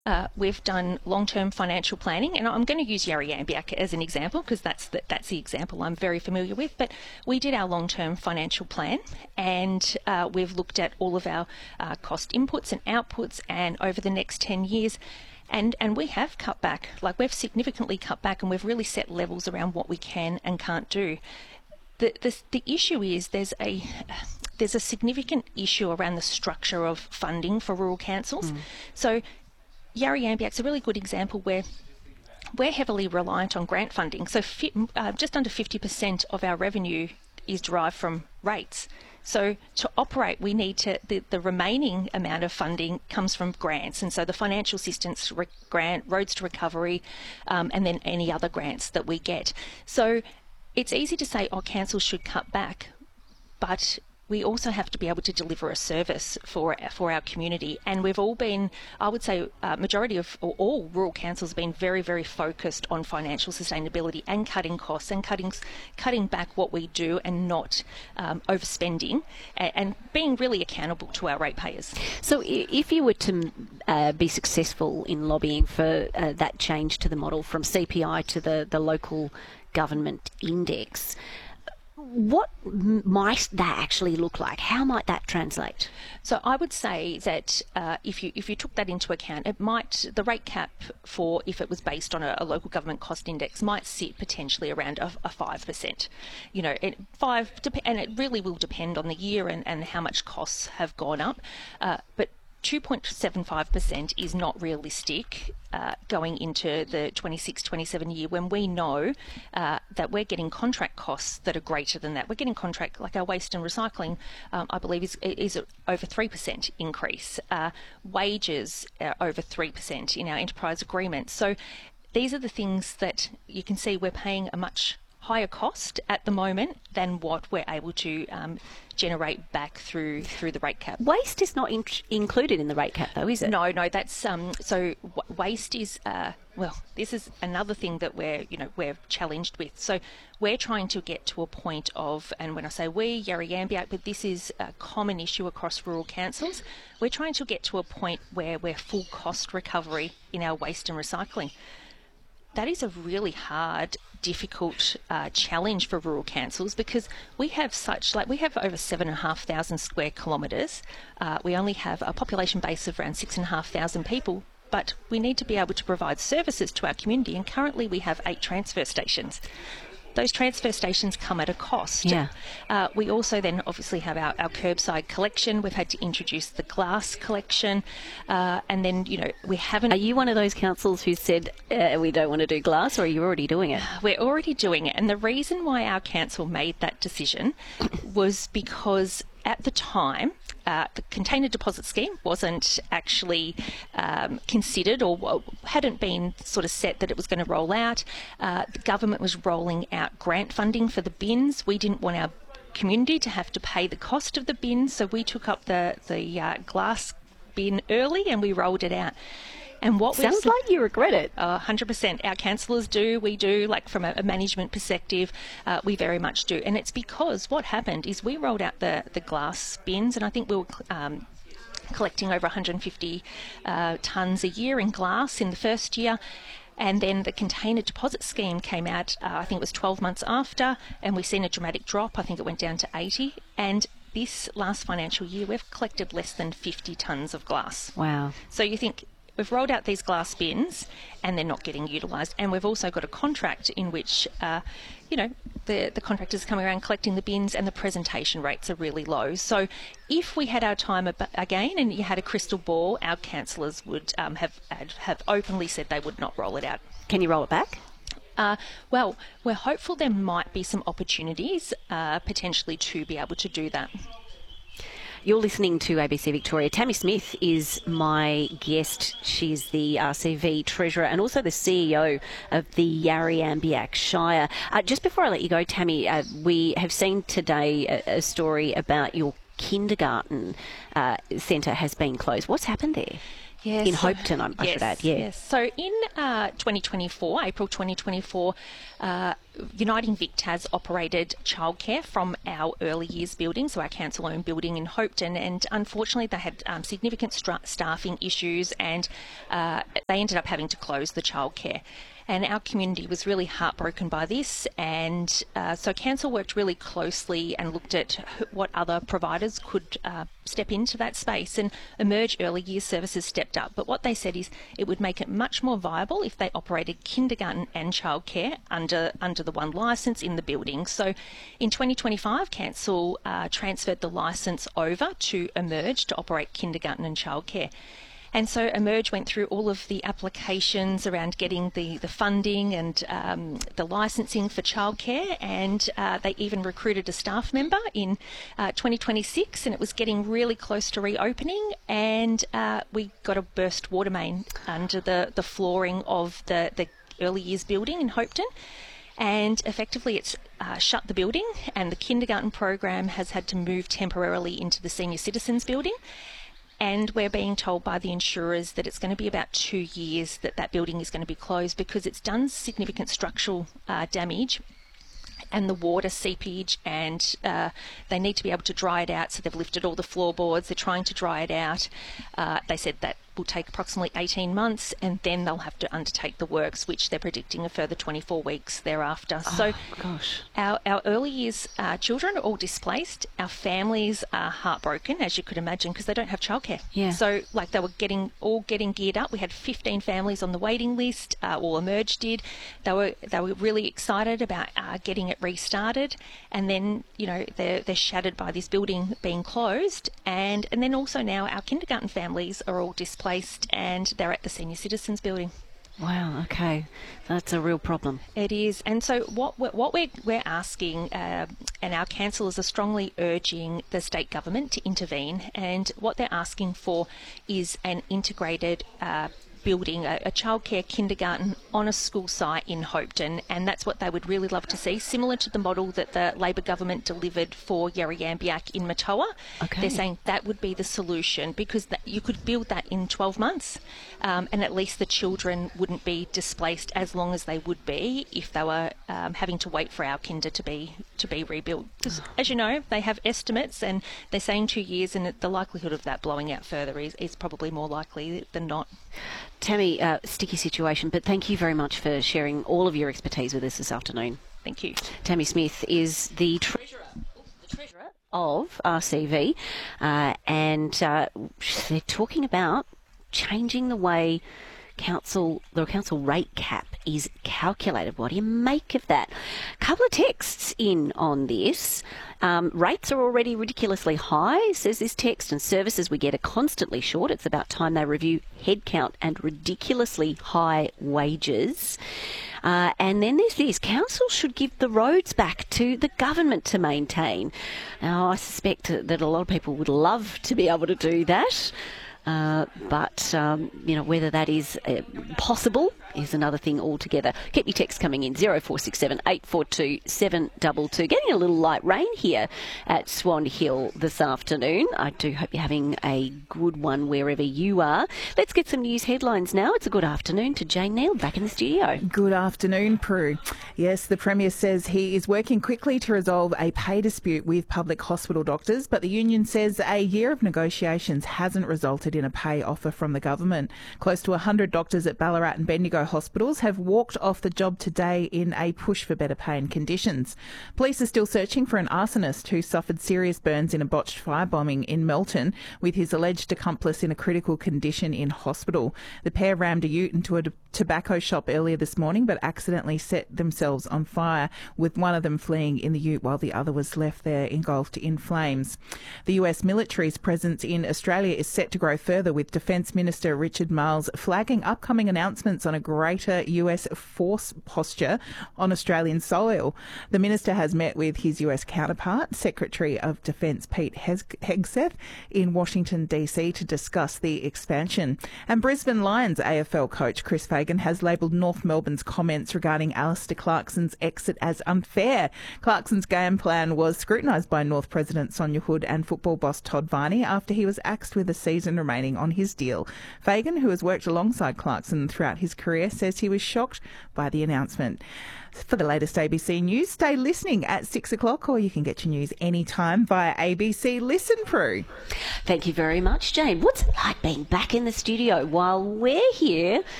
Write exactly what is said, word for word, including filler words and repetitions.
Uh, we've done long-term financial planning, and I'm going to use Yarra Yambiak as an example because that's the, that's the example I'm very familiar with. But we did our long-term financial plan, and uh, we've looked at all of our uh, cost inputs and outputs, and over the next ten years, and and we have cut back. Like we've significantly cut back, and we've really set levels around what we can and can't do. The the, the issue is there's a there's a significant issue around the structure of funding for rural councils. Mm. So Yarra Yambiak's a really good example where we're heavily reliant on grant funding. So fi- uh, just under fifty percent of our revenue is derived from rates. So to operate, we need to, the, the remaining amount of funding comes from grants. And so the financial assistance re- grant, Roads to Recovery, um, and then any other grants that we get. So it's easy to say, oh, councils should cut back, but we also have to be able to deliver a service for for our community. And we've all been, I would say, uh, majority of, or all rural councils have been very, very focused on financial sustainability and cutting costs and cutting cutting back what we do and not um, overspending and, and being really accountable to our ratepayers. So if you were to uh, be successful in lobbying for uh, that change to the model from C P I to the, the local government index, what might that actually look like? How might that translate? So I would say that uh, if you if you took that into account, it might the rate cap for if it was based on a, a local government cost index might sit potentially around a, a five percent. You know, it, five and it really will depend on the year and, and how much costs have gone up, uh, but two point seven five percent is not realistic uh, going into the twenty-six twenty-seven year when we know uh, that we're getting contract costs that are greater than that. We're getting contract, like our waste and recycling, um, I believe is is over three percent increase. Uh, wages are over three percent in our enterprise agreement. So these are the things that you can see we're paying a much higher cost at the moment than what we're able to um, generate back through through the rate cap. Waste is not in- included in the rate cap, though, is it? No, no. That's um. So w- waste is uh. Well, this is another thing that we're you know we're challenged with. So we're trying to get to a point of, and when I say we, Yarra Yambiak, but this is a common issue across rural councils. We're trying to get to a point where we're full cost recovery in our waste and recycling. That is a really hard, difficult uh, challenge for rural councils because we have such, like we have over seven and a half thousand square kilometres. Uh, we only have a population base of around six and a half thousand people, but we need to be able to provide services to our community. And currently we have eight transfer stations. Those transfer stations come at a cost. Yeah. Uh, we also then obviously have our, our curbside collection. We've had to introduce the glass collection. Uh, and then, you know, we haven't... Are you one of those councils who said, uh, we don't want to do glass, or are you already doing it? We're already doing it. And the reason why our council made that decision was because at the time, uh, the container deposit scheme wasn't actually um, considered or hadn't been sort of set that it was going to roll out. Uh, the government was rolling out grant funding for the bins. We didn't want our community to have to pay the cost of the bins, so we took up the, the uh, glass bin early and we rolled it out. And what Sounds like you regret it. Uh, one hundred percent. Our councillors do, we do, like from a, a management perspective, uh, we very much do. And it's because what happened is we rolled out the, the glass bins, and I think we were um, collecting over one hundred fifty uh, tonnes a year in glass in the first year. And then the container deposit scheme came out, uh, I think it was twelve months after, and we've seen a dramatic drop. I think it went down to eighty. And this last financial year, we've collected less than fifty tonnes of glass. Wow. So you think... We've rolled out these glass bins and they're not getting utilised. And we've also got a contract in which, uh, you know, the, the contractors are coming around collecting the bins and the presentation rates are really low. So if we had our time ab- again and you had a crystal ball, our councillors would um, have, have openly said they would not roll it out. Can you roll it back? Uh, well, we're hopeful there might be some opportunities uh, potentially to be able to do that. You're listening to A B C Victoria. Tammy Smith is my guest. She's the R C V Treasurer and also the C E O of the Yarra Yambiak Shire. Uh, just before I let you go, Tammy, uh, we have seen today a, a story about your kindergarten uh, centre has been closed. What's happened there? Yes. In Hopetoun, I, I yes, should add. Yeah. Yes. So in uh, twenty twenty-four, April twenty twenty-four, uh, Uniting Vict has operated childcare from our early years building, so our council-owned building in Hopeton, and unfortunately they had um, significant stra- staffing issues, and uh, they ended up having to close the childcare. And our community was really heartbroken by this, and uh, so council worked really closely and looked at what other providers could uh, step into that space, and Emerge Early Years Services stepped up. But what they said is it would make it much more viable if they operated kindergarten and childcare under under the one licence in the building. So in twenty twenty-five, council uh, transferred the licence over to Emerge to operate kindergarten and childcare. And so Emerge went through all of the applications around getting the, the funding and um, the licensing for childcare, and uh, they even recruited a staff member in uh, twenty twenty-six, and it was getting really close to reopening, and uh, we got a burst water main under the, the flooring of the, the early years building in Hopeton. And effectively it's uh, shut the building, and the kindergarten program has had to move temporarily into the senior citizens building. And we're being told by the insurers that it's going to be about two years that that building is going to be closed, because it's done significant structural uh, damage and the water seepage, and uh, they need to be able to dry it out. So they've lifted all the floorboards, they're trying to dry it out. Uh, they said that will take approximately eighteen months, and then they'll have to undertake the works, which they're predicting a further twenty-four weeks thereafter. Oh, so gosh. Our, our early years uh, children are all displaced. Our families are heartbroken, as you could imagine, because they don't have childcare. Yeah. So like they were getting all getting geared up. We had fifteen families on the waiting list, uh, all Emerge did. They were they were really excited about uh, getting it restarted, and then, you know, they're, they're shattered by this building being closed, and, and then also now our kindergarten families are all displaced. Placed and they're at the senior citizens building. Wow, okay. That's a real problem. It is. And so what we're, what we're, we're asking, uh, and our councillors are strongly urging the state government to intervene, and what they're asking for is an integrated uh, building, a, a childcare kindergarten on a school site in Hopeton, and that's what they would really love to see, similar to the model that the Labor government delivered for Yarriambiack in Matoa. Okay. They're saying that would be the solution, because that, you could build that in twelve months, um, and at least the children wouldn't be displaced as long as they would be if they were um, having to wait for our kinder to be to be rebuilt. Because, as you know, they have estimates, and they're saying two years, and the likelihood of that blowing out further is, is probably more likely than not. Tammy, uh, sticky situation, but thank you very much for sharing all of your expertise with us this afternoon. Thank you. Tammy Smith is the treasurer, the treasurer of R C V, uh, and uh, they're talking about changing the way council the council rate cap is calculated. What do you make of that? A couple of texts in on this. Um, rates are already ridiculously high, says this text, and services we get are constantly short. It's about time they review headcount and ridiculously high wages. Uh, and then there's this, council should give the roads back to the government to maintain. Now, I suspect that a lot of people would love to be able to do that. Uh, but, um, you know, whether that is uh, possible is another thing altogether. Keep your texts coming in, zero four six seven, eight four two, seven two two. Getting a little light rain here at Swan Hill this afternoon. I do hope you're having a good one wherever you are. Let's get some news headlines now. It's a good afternoon to Jane Neal back in the studio. Good afternoon, Prue. Yes, the Premier says he is working quickly to resolve a pay dispute with public hospital doctors, but the union says a year of negotiations hasn't resulted in a pay offer from the government. Close to one hundred doctors at Ballarat and Bendigo hospitals have walked off the job today in a push for better pay and conditions. Police are still searching for an arsonist who suffered serious burns in a botched firebombing in Melton, with his alleged accomplice in a critical condition in hospital. The pair rammed a ute into a tobacco shop earlier this morning, but accidentally set themselves on fire, with one of them fleeing in the ute while the other was left there engulfed in flames. The U S military's presence in Australia is set to grow further, with Defence Minister Richard Marles flagging upcoming announcements on a greater U S force posture on Australian soil. The minister has met with his U S counterpart, Secretary of Defence Pete Hegseth, in Washington, D C to discuss the expansion. And Brisbane Lions A F L coach Chris Fagan has labelled North Melbourne's comments regarding Alistair Clarkson's exit as unfair. Clarkson's game plan was scrutinised by North President Sonia Hood and football boss Todd Viney after he was axed with a season remaining on his deal. Fagan, who has worked alongside Clarkson throughout his career, Victoria says he was shocked by the announcement. For the latest A B C News, stay listening at six o'clock, or you can get your news anytime via A B C Listen Pro. Thank you very much, Jane. What's it like being back in the studio while we're here